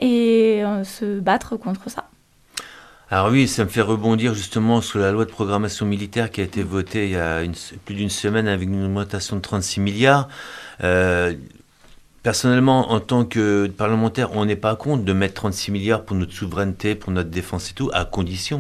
et se battre contre ça. Alors oui, ça me fait rebondir justement sur la loi de programmation militaire qui a été votée il y a plus d'une semaine avec une augmentation de 36 milliards. Personnellement, en tant que parlementaire, on n'est pas contre de mettre 36 milliards pour notre souveraineté, pour notre défense et tout, à condition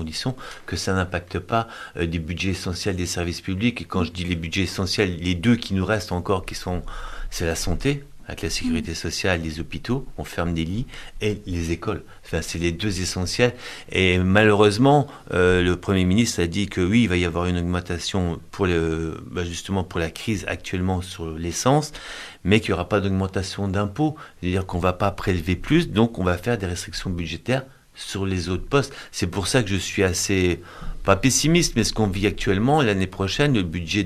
que ça n'impacte pas des budgets essentiels des services publics. Et quand je dis les budgets essentiels, les deux qui nous restent encore, c'est la santé, avec la sécurité sociale, les hôpitaux, on ferme des lits, et les écoles. Enfin, c'est les deux essentiels. Et malheureusement, le Premier ministre a dit que oui, il va y avoir une augmentation justement pour la crise actuellement sur l'essence, mais qu'il n'y aura pas d'augmentation d'impôts. C'est-à-dire qu'on ne va pas prélever plus, donc on va faire des restrictions budgétaires sur les autres postes. C'est pour ça que je suis assez, pas pessimiste, mais ce qu'on vit actuellement, l'année prochaine, le budget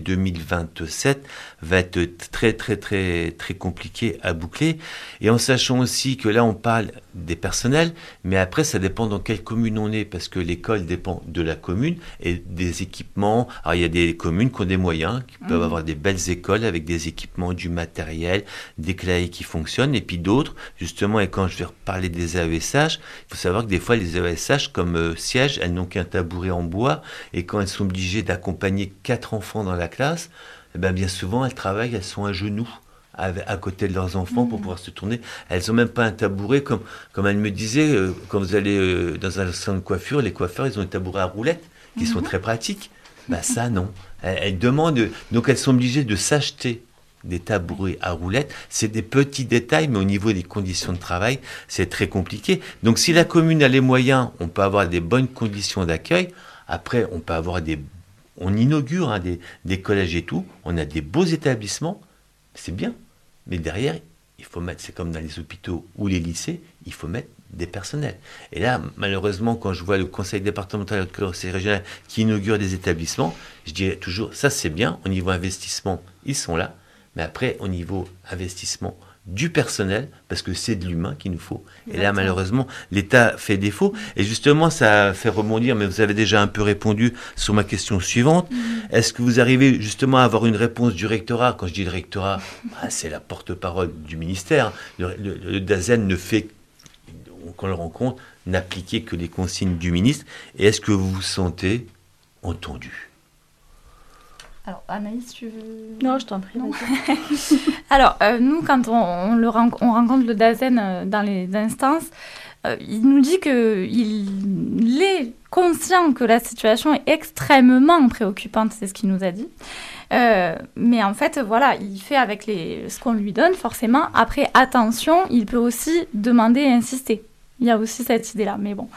2027 va être très, très, très, très compliqué à boucler. Et en sachant aussi que là, on parle des personnels, mais après, ça dépend dans quelle commune on est, parce que l'école dépend de la commune et des équipements. Alors, il y a des communes qui ont des moyens, qui peuvent avoir des belles écoles avec des équipements, du matériel, des claviers qui fonctionnent, et puis d'autres, justement, et quand je vais reparler des AESH, il faut savoir que des fois, les AESH, comme siège, elles n'ont qu'un tabouret en bois, et quand elles sont obligées d'accompagner 4 enfants dans la classe, eh bien souvent, elles travaillent, elles sont à genoux à côté de leurs enfants pour pouvoir se tourner. Elles n'ont même pas un tabouret, comme elle me disait, quand vous allez dans un salon de coiffure, les coiffeurs, ils ont des tabourets à roulettes qui sont très pratiques. Ça, non. Elles demandent, donc elles sont obligées de s'acheter des tabourets à roulettes. C'est des petits détails, mais au niveau des conditions de travail, c'est très compliqué. Donc si la commune a les moyens, on peut avoir des bonnes conditions d'accueil. Après, on peut avoir on inaugure des collèges et tout. On a des beaux établissements. C'est bien. Mais derrière, il faut mettre, c'est comme dans les hôpitaux ou les lycées, il faut mettre des personnels. Et là, malheureusement, quand je vois le conseil départemental et le conseil régional qui inaugure des établissements, je dirais toujours, ça c'est bien, au niveau investissement, ils sont là. Mais après, au niveau investissement du personnel, parce que c'est de l'humain qu'il nous faut. Exactement. Et là, malheureusement, l'État fait défaut. Et justement, ça fait rebondir, mais vous avez déjà un peu répondu sur ma question suivante. Est-ce que vous arrivez justement à avoir une réponse du rectorat? Quand je dis le rectorat, c'est la porte-parole du ministère. Le DAZEN ne fait, qu'on le rencontre, n'appliquer que les consignes du ministre. Et est-ce que vous vous sentez entendu? Alors, Anaïs, tu veux... Non, je t'en prie. Alors, nous, quand on rencontre le DAZEN dans les instances, il nous dit qu'il est conscient que la situation est extrêmement préoccupante, c'est ce qu'il nous a dit. Mais en fait, voilà, il fait avec ce qu'on lui donne, forcément. Après, attention, il peut aussi demander et insister. Il y a aussi cette idée-là, mais bon...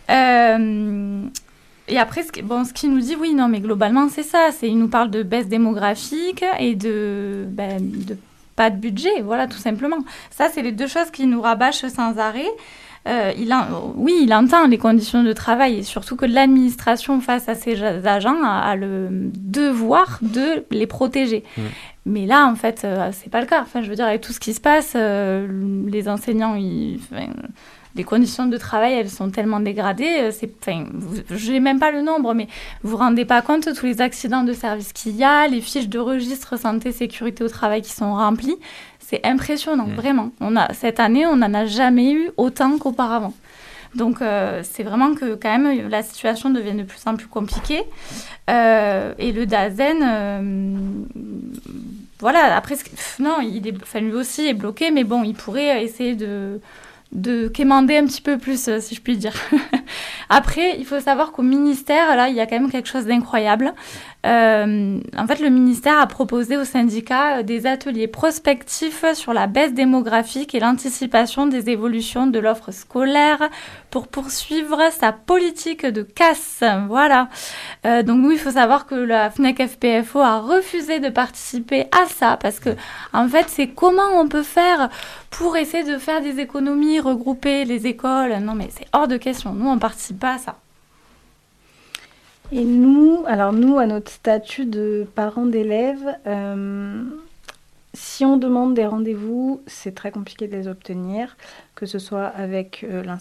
Et après, ce qu'il nous dit, oui, non, mais globalement, c'est ça. Il nous parle de baisse démographique et de pas de budget, voilà, tout simplement. Ça, c'est les deux choses qui nous rabâchent sans arrêt. Oui, il entend les conditions de travail et surtout que l'administration, face à ces agents, a le devoir de les protéger. Mais là, en fait, c'est pas le cas. Enfin, je veux dire, avec tout ce qui se passe, les enseignants, les conditions de travail, elles sont tellement dégradées. Je n'ai même pas le nombre, mais vous vous rendez pas compte de tous les accidents de service qu'il y a, les fiches de registre santé sécurité au travail qui sont remplies. C'est impressionnant, vraiment. Cette année, on n'en a jamais eu autant qu'auparavant. Donc, c'est vraiment que quand même, la situation devient de plus en plus compliquée. Et le DAZEN, voilà, après, non, lui aussi est bloqué, mais bon, il pourrait essayer de quémander un petit peu plus, si je puis dire. Après, il faut savoir qu'au ministère, là, il y a quand même quelque chose d'incroyable. En fait, le ministère a proposé aux syndicats des ateliers prospectifs sur la baisse démographique et l'anticipation des évolutions de l'offre scolaire pour poursuivre sa politique de casse. Voilà. Donc nous, il faut savoir que la FNEC-FPFO a refusé de participer à ça parce que, en fait, c'est comment on peut faire pour essayer de faire des économies, regrouper les écoles. Non, mais c'est hors de question. Nous, on ne participe pas à ça. Et nous, à notre statut de parents d'élèves, si on demande des rendez-vous, c'est très compliqué de les obtenir, que ce soit avec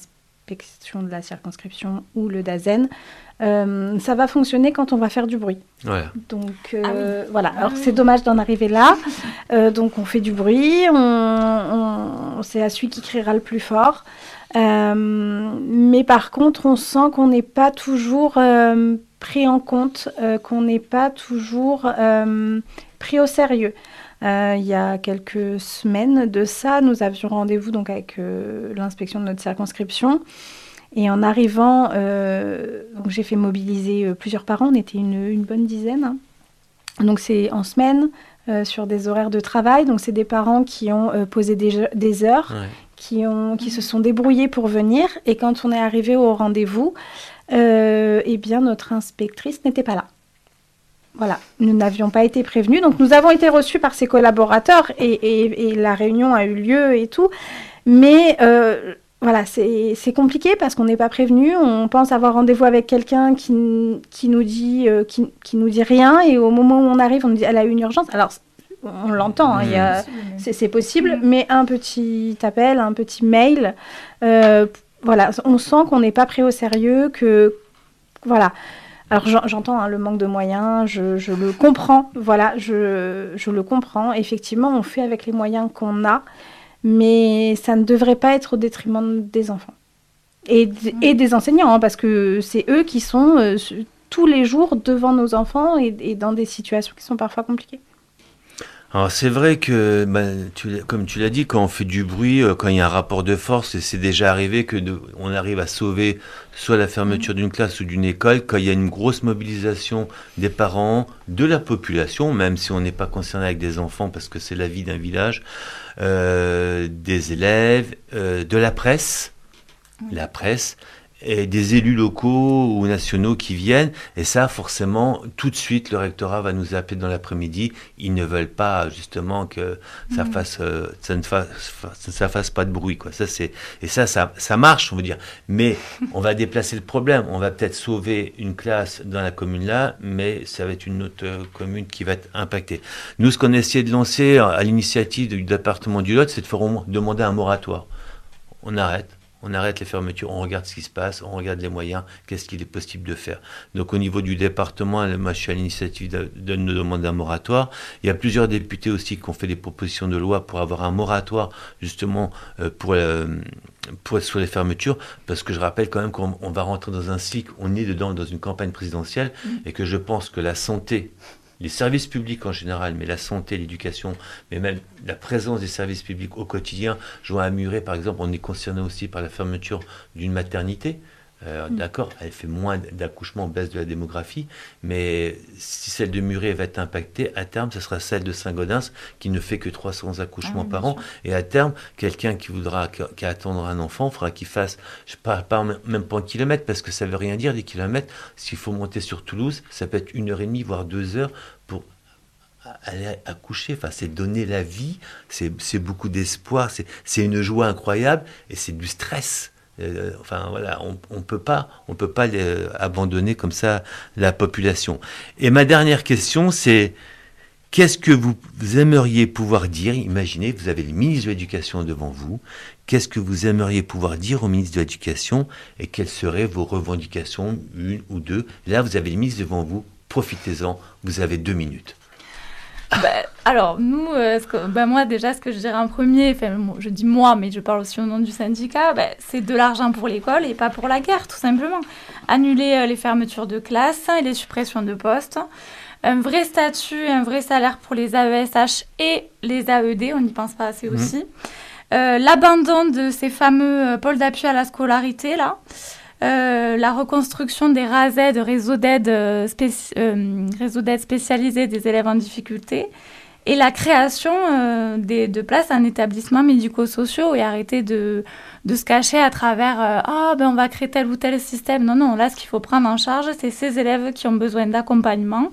l'inspection de la circonscription ou le DAZEN, ça va fonctionner quand on va faire du bruit. Voilà. Donc voilà, alors c'est dommage d'en arriver là. Donc on fait du bruit, c'est à celui qui criera le plus fort. Mais par contre, on sent qu'on n'est pas toujours pris en compte, qu'on n'est pas toujours pris au sérieux. Il y a quelques semaines de ça, nous avions rendez-vous donc avec l'inspection de notre circonscription. Et en arrivant, donc j'ai fait mobiliser plusieurs parents, on était une bonne dizaine. Hein. Donc c'est en semaine, sur des horaires de travail. Donc c'est des parents qui ont posé des heures, qui se sont débrouillés pour venir. Et quand on est arrivé au rendez-vous, eh bien notre inspectrice n'était pas là. Voilà, nous n'avions pas été prévenus. Donc nous avons été reçus par ses collaborateurs et la réunion a eu lieu et tout. Mais voilà, c'est compliqué parce qu'on n'est pas prévenu. On pense avoir rendez-vous avec quelqu'un qui nous dit rien. Et au moment où on arrive, on nous dit elle a eu une urgence. Alors, on l'entend, hein, c'est possible. Mais un petit appel, un petit mail, voilà, on sent qu'on n'est pas pris au sérieux, que... Voilà. Alors j'entends le manque de moyens, je le comprends, voilà, je le comprends. Effectivement, on fait avec les moyens qu'on a, mais ça ne devrait pas être au détriment des enfants et des enseignants, hein, parce que c'est eux qui sont tous les jours devant nos enfants et dans des situations qui sont parfois compliquées. Alors c'est vrai que, comme tu l'as dit, quand on fait du bruit, quand il y a un rapport de force, et c'est déjà arrivé on arrive à sauver soit la fermeture d'une classe ou d'une école, quand il y a une grosse mobilisation des parents, de la population, même si on n'est pas concerné avec des enfants parce que c'est la vie d'un village, des élèves, de la presse, et des élus locaux ou nationaux qui viennent, et ça forcément tout de suite le rectorat va nous appeler dans l'après-midi. Ils ne veulent pas justement que ça ne fasse pas de bruit, quoi. Ça marche, on veut dire, mais on va déplacer le problème. On va peut-être sauver une classe dans la commune là, mais ça va être une autre commune qui va être impactée. Nous, ce qu'on a essayé de lancer à l'initiative du département du Lot, c'est de demander un moratoire. On arrête les fermetures, on regarde ce qui se passe, on regarde les moyens, qu'est-ce qu'il est possible de faire. Donc au niveau du département, moi je suis à l'initiative de nous demander un moratoire. Il y a plusieurs députés aussi qui ont fait des propositions de loi pour avoir un moratoire justement pour sur les fermetures, parce que je rappelle quand même qu'on va rentrer dans un cycle, on est dedans dans une campagne présidentielle, et que je pense que la santé, les services publics en général, mais la santé, l'éducation, mais même la présence des services publics au quotidien. Je vois à Muret, par exemple, on est concerné aussi par la fermeture d'une maternité. D'accord, elle fait moins d'accouchements, baisse de la démographie, mais si celle de Muret va être impactée, à terme, ce sera celle de Saint-Gaudens qui ne fait que 300 accouchements par an. Et à terme, quelqu'un qui attendra un enfant, faudra qu'il fasse, je parle pas même pas en kilomètres, parce que ça veut rien dire, des kilomètres. S'il faut monter sur Toulouse, ça peut être 1h30, voire 2 heures pour aller accoucher. Enfin, c'est donner la vie, c'est beaucoup d'espoir, c'est une joie incroyable, et c'est du stress. Enfin voilà, on peut pas abandonner comme ça la population. Et ma dernière question, c'est qu'est-ce que vous aimeriez pouvoir dire? Imaginez, vous avez le ministre de l'Éducation devant vous. Qu'est-ce que vous aimeriez pouvoir dire au ministre de l'Éducation et quelles seraient vos revendications, une ou deux? Là, vous avez le ministre devant vous. Profitez-en. Vous avez 2 minutes. Alors, nous, moi, déjà, ce que je dirais en premier, je dis moi, mais je parle aussi au nom du syndicat, c'est de l'argent pour l'école et pas pour la guerre, tout simplement. Annuler les fermetures de classes et les suppressions de postes. Un vrai statut, un vrai salaire pour les AESH et les AED, on n'y pense pas assez aussi. L'abandon de ces fameux pôles d'appui à la scolarité, là. La reconstruction des RASED, réseaux d'aide spécialisés des élèves en difficulté, et la création de places en établissements médico-sociaux, et arrêter de se cacher à travers on va créer tel ou tel système. Non, là ce qu'il faut prendre en charge, c'est ces élèves qui ont besoin d'accompagnement,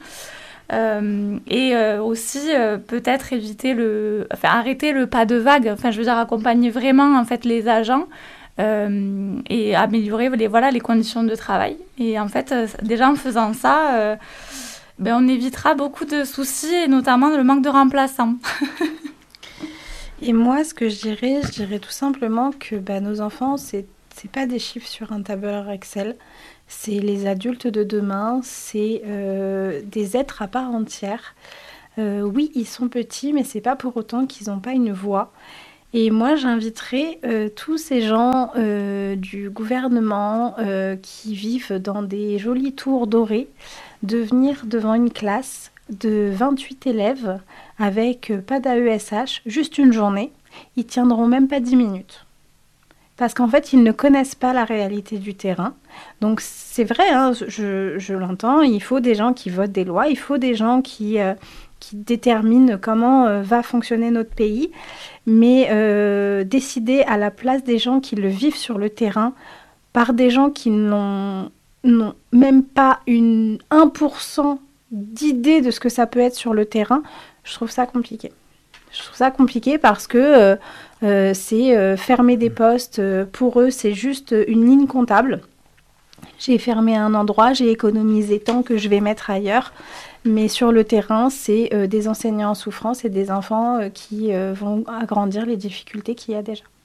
et aussi peut-être arrêter le pas de vague, accompagner vraiment en fait les agents, et améliorer les conditions de travail. Et en fait, déjà en faisant ça, on évitera beaucoup de soucis, et notamment le manque de remplaçants. Et moi, ce que je dirais tout simplement que nos enfants, c'est C'est pas des chiffres sur un tableur Excel. C'est les adultes de demain. C'est des êtres à part entière. Oui, ils sont petits, mais c'est pas pour autant qu'ils n'ont pas une voix. Et moi, j'inviterais tous ces gens du gouvernement qui vivent dans des jolies tours dorées de venir devant une classe de 28 élèves avec pas d'AESH, juste une journée. Ils tiendront même pas 10 minutes. Parce qu'en fait, ils ne connaissent pas la réalité du terrain. Donc, c'est vrai, hein, je l'entends, il faut des gens qui votent des lois, il faut des gens qui déterminent comment va fonctionner notre pays. Mais décider à la place des gens qui le vivent sur le terrain, par des gens qui n'ont même pas 1% d'idée de ce que ça peut être sur le terrain, je trouve ça compliqué. Je trouve ça compliqué parce que c'est fermer des postes. Pour eux, c'est juste une ligne comptable. J'ai fermé un endroit, j'ai économisé tant que je vais mettre ailleurs. Mais sur le terrain, c'est des enseignants en souffrance et des enfants qui vont agrandir les difficultés qu'il y a déjà.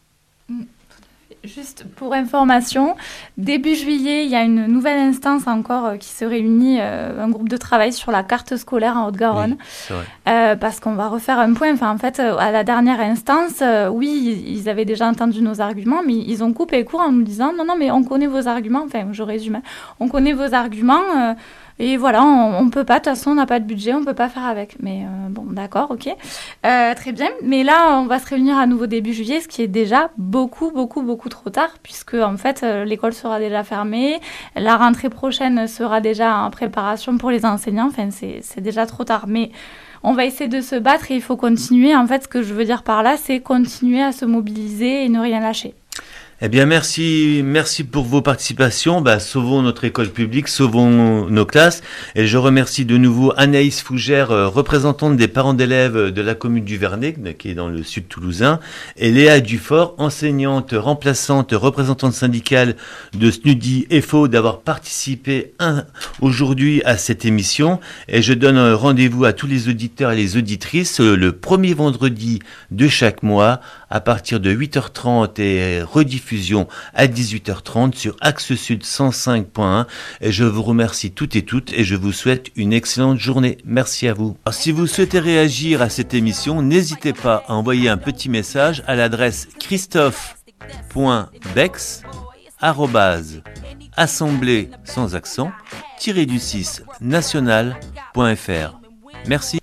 Juste pour information, début juillet, il y a une nouvelle instance encore qui se réunit, un groupe de travail sur la carte scolaire en Haute-Garonne. Oui, c'est vrai. Parce qu'on va refaire un point. Enfin, en fait, à la dernière instance, oui, ils avaient déjà entendu nos arguments, mais ils ont coupé court en nous disant non, mais on connaît vos arguments. Enfin, je résume. On connaît vos arguments. Et voilà, on peut pas, de toute façon, on n'a pas de budget, on peut pas faire avec. Mais bon, d'accord, ok. Très bien. Mais là, on va se réunir à nouveau début juillet, ce qui est déjà beaucoup trop tard, puisque en fait, l'école sera déjà fermée. La rentrée prochaine sera déjà en préparation pour les enseignants. Enfin, c'est déjà trop tard. Mais on va essayer de se battre et il faut continuer. En fait, ce que je veux dire par là, c'est continuer à se mobiliser et ne rien lâcher. Eh bien, merci pour vos participations. Sauvons notre école publique, sauvons nos classes. Et je remercie de nouveau Anaïs Fougère, représentante des parents d'élèves de la commune du Vernet, qui est dans le sud toulousain, et Léa Dufort, enseignante remplaçante, représentante syndicale de SNUDI FO, d'avoir participé aujourd'hui à cette émission. Et je donne rendez-vous à tous les auditeurs et les auditrices le premier vendredi de chaque mois à partir de 8h30 et rediffusion à 18h30 sur Axe Sud 105.1. Et je vous remercie toutes et toutes et je vous souhaite une excellente journée. Merci à vous. Alors, si vous souhaitez réagir à cette émission, n'hésitez pas à envoyer un petit message à l'adresse christophe.bex@assemblée sans accent -du6 national.fr. Merci.